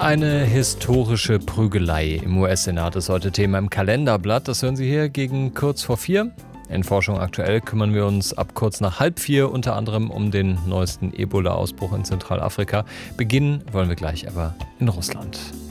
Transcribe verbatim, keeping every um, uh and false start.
Eine historische Prügelei im U S-Senat ist heute Thema im Kalenderblatt. Das hören Sie hier gegen kurz vor vier. In Forschung aktuell kümmern wir uns ab kurz nach halb vier unter anderem um den neuesten Ebola-Ausbruch in Zentralafrika. Beginnen wollen wir gleich aber in Russland.